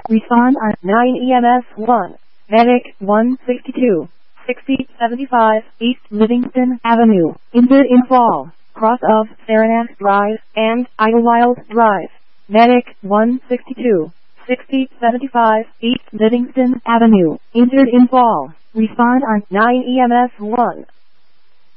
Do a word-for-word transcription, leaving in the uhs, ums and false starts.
Respond on nine E M S one. Medic one sixty-two, sixty seventy-five East Livingston Avenue. Injured in fall. Cross of Saranac Drive and Idlewild Drive. Medic one sixty-two, sixty seventy-five East Livingston Avenue. Injured in fall. Respond on nine E M S one.